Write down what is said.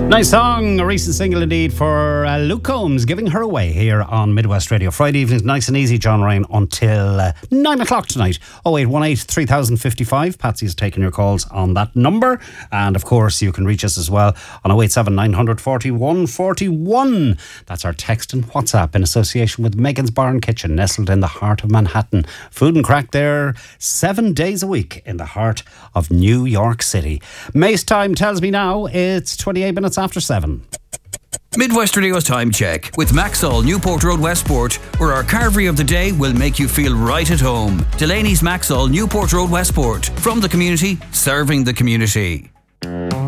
Nice song, a recent single indeed for Luke Combs, Giving Her Away here on Midwest Radio. Friday evenings, nice and easy, John Ryan, until 9 o'clock tonight. 0818 3055. Patsy is taking your calls on that number. And of course, you can reach us as well on 087 941 41. That's our text and WhatsApp in association with Megan's Bar and Kitchen, nestled in the heart of Manhattan. Food and crack there 7 days a week in the heart of New York City. Mace time tells me now it's 28 minutes after 7. Midwest Radio's time check with Maxall, Newport Road, Westport, where our carvery of the day will make you feel right at home. Delaney's Maxall, Newport Road, Westport. From the community, serving the community.